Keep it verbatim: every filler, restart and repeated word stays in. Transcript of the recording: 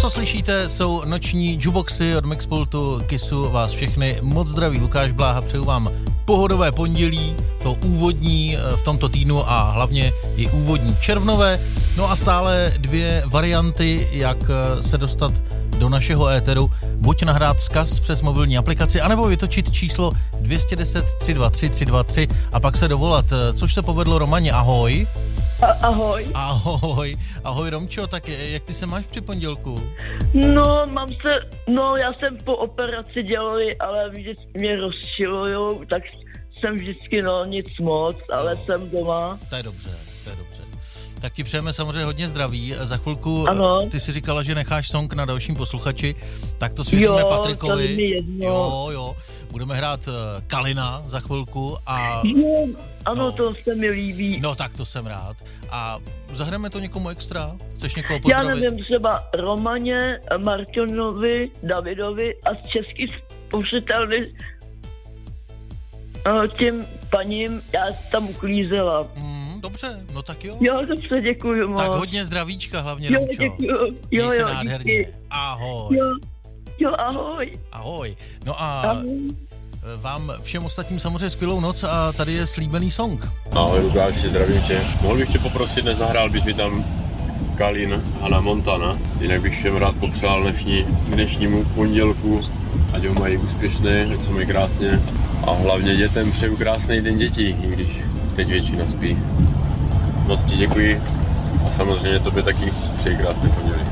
co slyšíte, jsou noční jukeboxy od Mixpultu Kissu. Vás všechny moc zdraví Lukáš Bláha, přeju vám pohodové pondělí, to úvodní v tomto týdnu a hlavně i úvodní červnové. No a stále dvě varianty, jak se dostat do našeho éteru. Buď nahrát vzkaz přes mobilní aplikaci, anebo vytočit číslo dvě jedna nula tři dva tři tři dva tři a pak se dovolat, což se povedlo Romaně. Ahoj. A- ahoj. Ahoj. Ahoj Romčo, tak jak ty se máš při pondělku? No, mám se, no já jsem po operaci dělali, ale vždycky mě rozčilujou, tak jsem vždycky, no nic moc, ale no, jsem doma. To je dobře, to je dobře. Tak ti přejeme samozřejmě hodně zdraví. Za chvilku ano. Ty si říkala, že necháš song na dalším posluchači, tak to svěříme jo, Patrikovi. Jedno. Jo, jo. Budeme hrát Kalina za chvilku a... Jo, ano, no, to se mi líbí. No tak to jsem rád. A zahrajeme to někomu extra? Chceš někoho pozdravit? Já nevím, třeba Romaně, Martinovi, Davidovi a z český použitelný tím paním, já tam uklízela. Mm, dobře, no tak jo. Jo, dobře, děkuju moc. Tak hodně zdravíčka hlavně, jo, Romčo. Děkuju. Jo, Měj se jo, nádherně. díky. Ahoj. Jo, jo, ahoj. Ahoj. No a ahoj. Vám všem ostatním samozřejmě skvělou noc a tady je slíbený song. Ahoj Lukáši, zdravím tě. Mohl bych tě poprosit, nezahrál bys mi tam Kalin Hannah Montana. Jinak bych všem rád popřál dnešní, dnešnímu pondělku, ať ho mají úspěšné, ať se mají krásně. A hlavně dětem přeju krásný den dětí, i když teď většina spí. Moc ti děkuji a samozřejmě tobě taky přeji krásné pondělí.